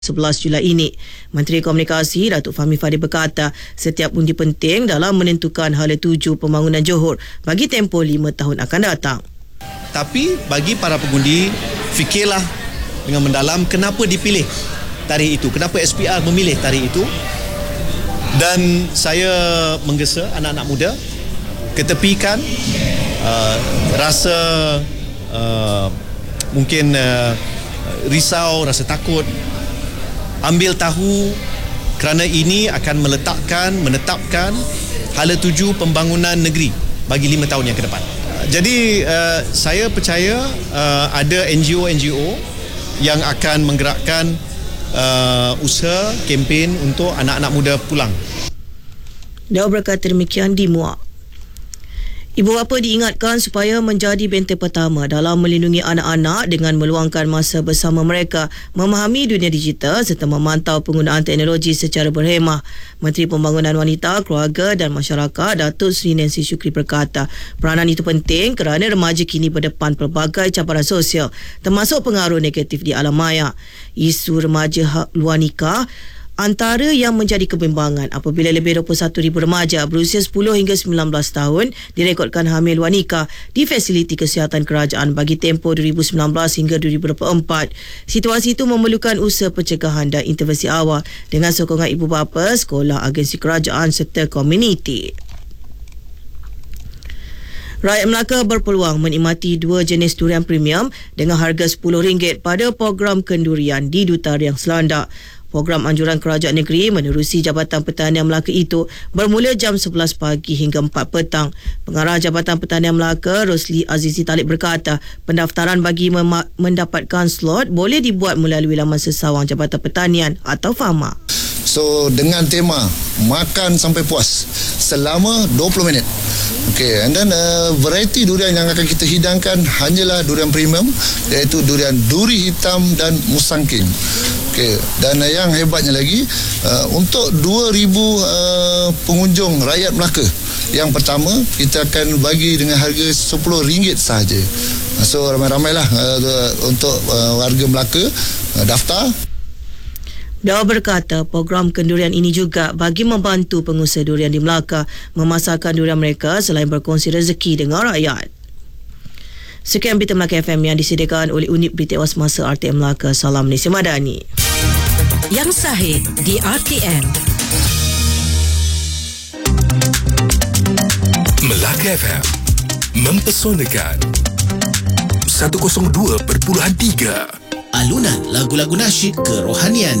11 Julai ini. Menteri Komunikasi Datuk Fahmi Fadil berkata setiap undi penting dalam menentukan hala tuju pembangunan Johor bagi tempoh 5 tahun akan datang. Tapi bagi para pengundi, fikirlah dengan mendalam kenapa dipilih tarikh itu, kenapa SPR memilih tarikh itu. Dan saya menggesa anak-anak muda ketepikan rasa mungkin risau, rasa takut. Ambil tahu kerana ini akan menetapkan hala tuju pembangunan negeri bagi 5 tahun yang ke depan. Jadi saya percaya ada NGO yang akan menggerakkan usaha kempen untuk anak-anak muda pulang. Dia berkata demikian di Muar. Ibu bapa diingatkan supaya menjadi benteng pertama dalam melindungi anak-anak dengan meluangkan masa bersama mereka, memahami dunia digital serta memantau penggunaan teknologi secara berhemah. Menteri Pembangunan Wanita, Keluarga dan Masyarakat Datuk Seri Nancy Shukri berkata, peranan itu penting kerana remaja kini berdepan pelbagai cabaran sosial termasuk pengaruh negatif di alam maya. Isu remaja luar nikah antara yang menjadi kebimbangan apabila lebih 21,000 remaja berusia 10 hingga 19 tahun direkodkan hamil wanita di fasiliti kesihatan kerajaan bagi tempoh 2019 hingga 2024. Situasi itu memerlukan usaha pencegahan dan intervensi awal dengan sokongan ibu bapa, sekolah, agensi kerajaan serta komuniti. Rakyat Melaka berpeluang menikmati 2 jenis durian premium dengan harga RM10 pada program kendurian di Duta Riang Selandak. Program anjuran kerajaan negeri menerusi Jabatan Pertanian Melaka itu bermula jam 11 pagi hingga 4 petang. Pengarah Jabatan Pertanian Melaka, Rosli Azizi Talib berkata, pendaftaran bagi mendapatkan slot boleh dibuat melalui laman sesawang Jabatan Pertanian atau Fama. So dengan tema makan sampai puas selama 20 minit. Okay, and then variety durian yang akan kita hidangkan hanyalah durian premium, iaitu durian duri hitam dan musangking. Okay, dan yang hebatnya lagi, untuk 2,000 pengunjung rakyat Melaka yang pertama, kita akan bagi dengan harga RM10 sahaja. So ramai-ramailah untuk warga Melaka daftar. Dia berkata program kendurian ini juga bagi membantu pengusaha durian di Melaka memasarkan durian mereka selain berkongsi rezeki dengan rakyat. Sekian Berita Melaka FM yang disediakan oleh Unit Berita Ewas Masa RTM Melaka. Salam Malaysia Madani. Yang sahih di RTM. Melaka FM mempesonakan 102.3. Alunan lagu-lagu nasyid kerohanian